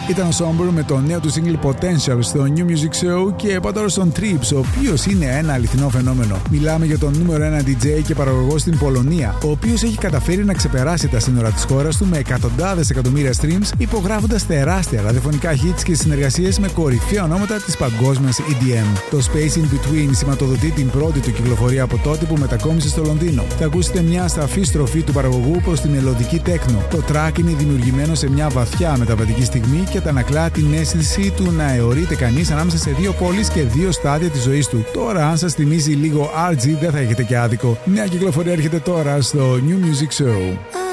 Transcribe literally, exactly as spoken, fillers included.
Ήταν ο Somber με το νέο του single Potential στο New Music Show και πάω τώρα στον Trips, ο οποίος είναι ένα αληθινό φαινόμενο. Μιλάμε για τον νούμερο ένα ντι τζέι και παραγωγό στην Πολωνία, ο οποίος έχει καταφέρει να ξεπεράσει τα σύνορα της χώρας του με εκατοντάδες εκατομμύρια streams, υπογράφοντας τεράστια ραδιοφωνικά hits και συνεργασίες με κορυφαία ονόματα της παγκόσμιας ι ντι εμ. Το Space in Between σηματοδοτεί την πρώτη του κυκλοφορία από τότε που μετακόμισε στο Λονδίνο. Θα ακούσετε μια σταφή στροφή του παραγωγού προς τη μελλοντική τέκνο. Το track είναι δημιουργημένο σε μια βαθιά μεταβατική στιγμή και αντανακλά την αίσθηση του να αιωρείται κανείς ανάμεσα σε δύο πόλεις και δύο στάδια της ζωής του. Τώρα, αν σας θυμίζει λίγο αρ τζι, δεν θα έχετε και άδικο. Νέα κυκλοφορία έρχεται τώρα στο New Music Show.